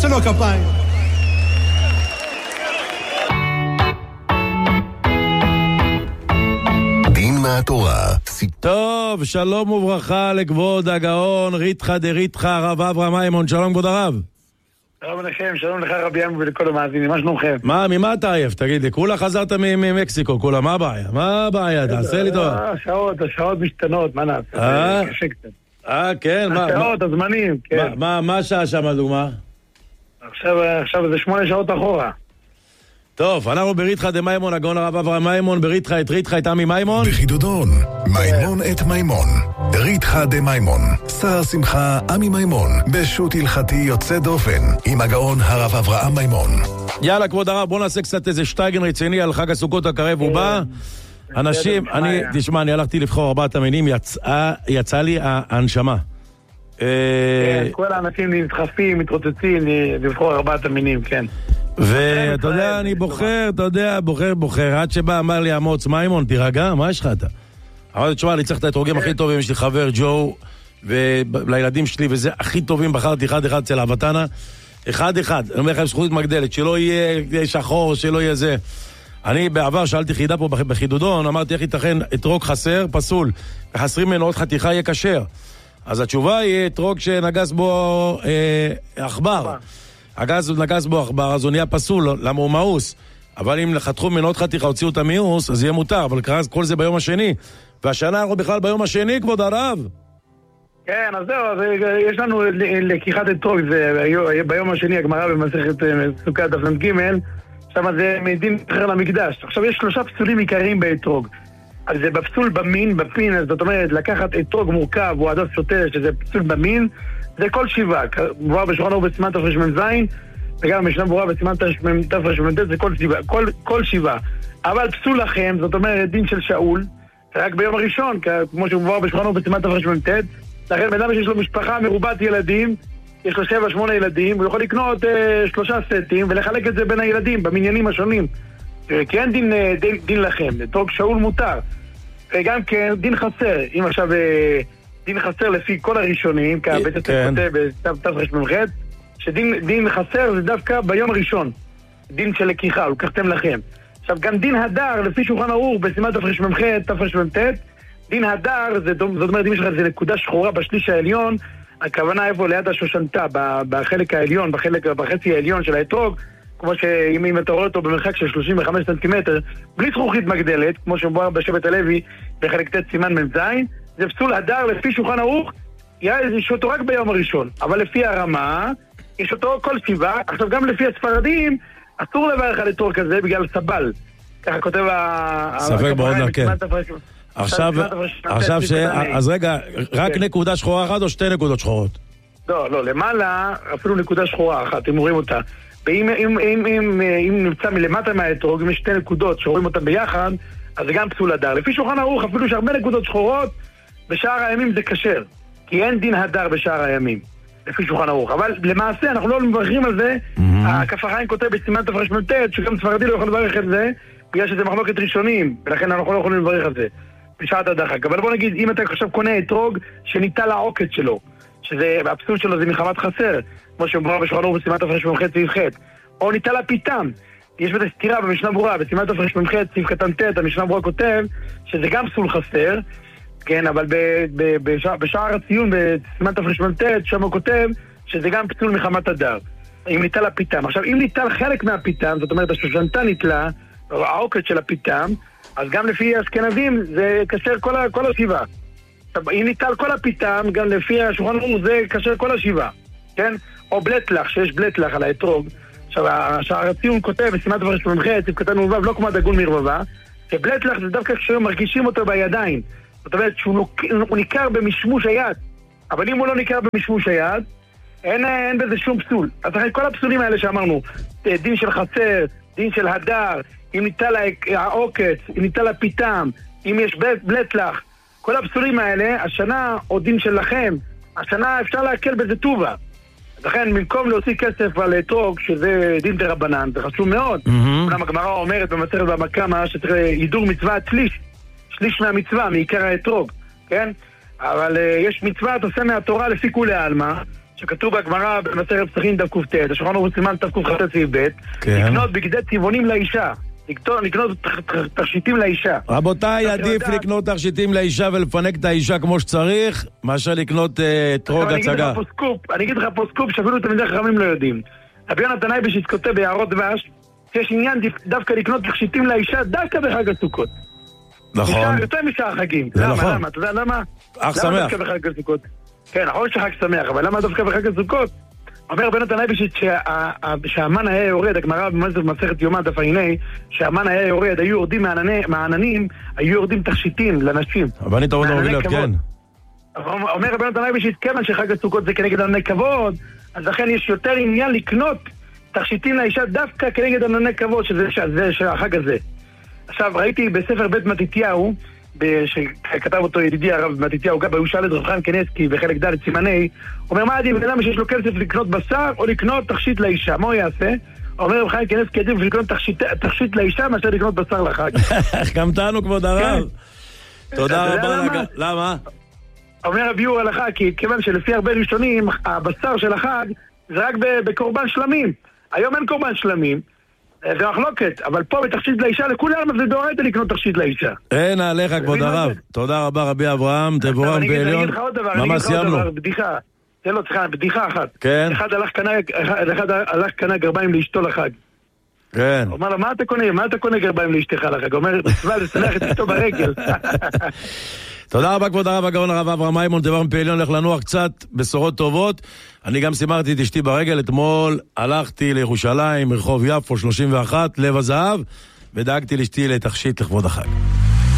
תעשה לו כפיים. דין מהתורה. טוב, שלום וברכה לכבוד הגאון ריתחא דריתחא הרב אברהם מימון. שלום כבוד הרב. שלום לכם, שלום לך רבי ים ולכל המאזינים, מה שלומכם? מה, ממה אתה עייף? תגיד לי, כולה חזרת ממקסיקו, כולה, מה הבעיה? מה הבעיה? תעשה לי טוב. השעות משתנות, מה נעשה? קשה קצת. כן, מה? השעות, הזמנים, כן. מה השעה שם, הדוגמה? עכשיו זה 8 שעות אחורה. טוב, אנחנו בריתחא דמימון, הגאון הרב אברהם מימון, בריתחא את ריתחא את עמי מימון. בחידודון, מימון את מימון. ריתחא דמימון, שר שמחה עמי מימון, בשו"ת הלכתי יוצא דופן, עם הגאון הרב אברהם מימון. יאללה, כבוד הרב, בוא נעשה קצת איזה שטייגן רציני על חג הסוכות הקרב ובא. אנשים, תשמע, אני הלכתי לבחור 4 המינים, יצא לי הנשמה. כל האנשים נדחפים, מתרוצצים לבחור 4 המינים, כן. ואתה יודע, אני בוחר, אתה יודע, בוחר, עד שבא אמר לי אמוץ מימון, תירגע, מה יש לך אתה? אמרתי, תשמע, אני צריך את האתרוגים הכי טובים, יש לי חבר ג'ו, ולילדים שלי, וזה הכי טובים, בחרתי 1-1 אצל אבטנה, 1-1, אני אומר לך, זכות מגדלת, שלא יהיה שחור, שלא יהיה זה. אני בעבר שאלתי חידה פה בחידודון, אמרתי, איך ייתכן, אתרוג חסר, פסול, וחסרים ממנו עוד חתיכה, יהיה כשר. אז התשובה היא, אתרוג שנגס בו עכבר. נגס בו עכבר, אז הוא נהיה פסול, למה הוא מאוס. אבל אם חתכו ממנו עוד חתיכה, הוציאו את המיאוס, אז יהיה מותר, אבל כל זה ביום השני. והשנה אנחנו בכלל ביום השני, כבוד הרב. כן, אז זהו, יש לנו לקיחת אתרוג, זה ביום השני, הגמרא במסכת סוכת דף ל"ג, שם זה מדין אחר למקדש. עכשיו יש 3 פסולים עיקריים באתרוג. אז זה בפסול במין, בפין, זאת אומרת, לקחת אתרוג מורכב, הוא הדף סוטה, שזה פסול במין, זה כל 7, מבואר בשולחן ערוך בסימן תרמ"ז, וגם משנה ברורה בסימן תרמ"ט, זה כל 7. אבל פסול לכם, זאת אומרת, דין של שאול, רק ביום הראשון, כמו שמבואר בשולחן ערוך בסימן תרמ"ט, לכן בן אדם שיש לו משפחה מרובת ילדים, יש לו 7-8 ילדים, הוא יכול לקנות 3 סטים ולחלק את זה בין הילדים, במניינים השונים. כי אין דין לכם, אתרוג שאול מותר. וגם כן, דין חסר, אם עכשיו דין חסר לפי כל הראשונים, כי הבית הספר כותב בתרמ"ח, שדין חסר זה דווקא ביום הראשון, דין של לקיחה, לקחתם לכם. עכשיו גם דין הדר, לפי שולחן ערוך בסימן תרמ"ח, תרמ"ט, דין הדר, זאת אומרת, אם יש לך איזה נקודה שחורה בשליש העליון, הכוונה איפה ליד השושנתה, בחלק העליון, בחצי העליון של האתרוג, כמו שאם אתה רואה אותו במרחק של 35 סנטימטר, בלי זכוכית מגדלת, כמו שמבואר בשבט הלוי בחלק ט' סימן מ"ז, זה פסול הדר לפי שולחן ערוך, יש אותו רק ביום הראשון, אבל לפי הרמה, יש אותו כל 7. עכשיו גם לפי הספרדים, אסור לברך על אתרוג כזה בגלל סבל. ככה כותב ספק מאוד נקה. עכשיו אז רגע, רק נקודה שחורה אחת או 2 נקודות שחורות? לא, למעלה אפילו נקודה שחורה אחת, אם רואים אותה. ואם נמצא מלמטה מהאתרוג, אם יש 2 נקודות שרואים אותן ביחד, אז זה גם פסול הדר. לפי שולחן ערוך, אפילו שהרבה נקודות שחורות, בשאר הימים זה כשר. כי אין דין הדר בשאר הימים, לפי שולחן ערוך. אבל למעשה, אנחנו לא מברכים על זה. הכף החיים כותב בסימן תרמ"ט, שגם ספרדי לא יכול לברך על זה, בגלל שזה מחלוקת ראשונים, ולכן אנחנו לא יכולים לברך על זה. בשעת הדחק. אבל בוא נגיד, אם אתה עכשיו קונה אתרוג שניטל העוקץ שלו, שזה, הפסול שלו זה מלחמת חסר, כמו שמובא בשולחן ערוך בסימן תרמ"ח סעיף ח', או ניטל הפיתם, יש בזה סתירה במשנה ברורה, בסימן תרמ"ח סעיף קטן ט', המשנה ברורה כותב שזה גם פסול חסר, כן, אבל בשער הציון בסימן תרמ"ט, שם הוא כותב שזה גם פסול מחמת הדר, אם ניטל הפיתם. עכשיו, אם ניטל חלק מהפיתם, זאת אומרת, השושנתה ניטלה, העוקץ של הפיתם, אז גם לפי האשכנזים זה כשר כל 7. אם ניטל כל הפיתם, גם לפי השולחן ערוך זה כשר כל 7, כן? או בלטלח, שיש בלטלח על האתרוג. עכשיו, השער הציון כותב בסימן תרמ"ח, סעיף קטן ו', לא כמו הדגון מרבבה, שבלטלח זה דווקא כשהם מרגישים אותו בידיים. זאת אומרת שהוא ניכר במשמוש היד, אבל אם הוא לא ניכר במשמוש היד, אין בזה שום פסול. אז אחרי כל הפסולים האלה שאמרנו, דין של חסר, דין של הדר, אם ניטל העוקץ, אם ניטל הפיתם, אם יש בלטלח, כל הפסולים האלה, השנה, או דין שלכם, השנה אפשר להקל בזה טובה. לכן, במקום להוציא כסף על אתרוג, שזה דין דרבנן, זה חשוב מאוד. אומנם הגמרא אומרת במסכת בבא קמא שצריך הידור מצווה שליש מהמצווה, מעיקר האתרוג, כן? אבל יש מצווה, אתה עושה מהתורה לפי כולי עלמא, שכתוב בגמרא במסכת פסחים דף קט, השולחן ערוך סימן תקט סעיף ב', לקנות בגדי צבעונים לאישה, לקנות תכשיטים לאישה. רבותיי, עדיף לקנות תכשיטים לאישה ולפנק את האישה כמו שצריך, מאשר לקנות טרוג הצגה. אני אגיד לך פה סקופ שאפילו תלמידי חכמים לא יודעים. רבי יונתן אייבשיץ כותב ביערות דבש שיש עניין דווקא לקנות תכשיטים לאישה דווקא בחג הסוכות. נכון. יותר משאר החגים. למה? אתה יודע למה? אך שמח. למה דווקא בחג הסוכות? כן, נכון שחג שמח, אבל למה דווקא בחג הסוכות? אומר רבי יונתן אייבשיץ שהמן היה יורד, הגמרא במסכת יומא דף ע"ה, שהמן היה יורד, היו יורדים מהעננים, היו יורדים תכשיטים לנשים. אבל אני תורוד מובילות, כן. אומר רבי יונתן אייבשיץ, כיוון שחג הסוכות זה כנגד ענני כבוד, אז לכן יש יותר עניין לקנות תכשיטים לאישה דווקא כנגד ענני כבוד, שזה החג הזה. עכשיו, ראיתי בספר בית מתתיהו, שכתב אותו ידידי הרב מתתיהו, גם הוא שאל את רב חיים קניבסקי בחלק ד' סימני, אומר מה עדיף, למה שיש לו כסף לקנות בשר או לקנות תכשיט לאישה, מה הוא יעשה? אומר רב חיים קניבסקי עדיף לקנות תכשיט לאישה מאשר לקנות בשר לחג. גם תענו כבוד הרב. תודה רבה. למה? אומר הביאור הלכה, כי כיוון שלפי הרבה ראשונים, הבשר של החג זה רק בקורבן שלמים. היום אין קורבן שלמים, זה מחלוקת, אבל פה בתכשיט לאישה, לכולם זה דורייתא לקנות תכשיט לאישה. אין עליך כבוד הרב. תודה רבה רבי אברהם, תבורם בעליון. אני אגיד לך עוד דבר, בדיחה. זה לא צריכה, בדיחה אחת. כן. אחד הלך קנה גרביים לאשתו לחג. כן. הוא אמר לו, מה אתה קונה גרביים לאשתך לחג? הוא אומר, מצווה לשמח את אשתו ברגל. תודה רבה כבוד הרב הגאון הרב אברהם מימון, תבורם בעליון, הולך לנוח קצת בשורות טובות. אני גם שימחתי את אשתי ברגל, אתמול הלכתי לירושלים, רחוב יפו 31, לב הזהב, ודאגתי לאשתי לתכשיט לכבוד החג.